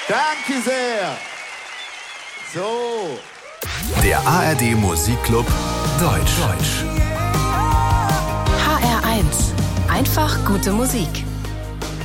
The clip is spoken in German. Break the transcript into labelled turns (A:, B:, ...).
A: Danke sehr. So.
B: Der ARD Musikclub Deutsch.
C: HR1. Einfach gute Musik.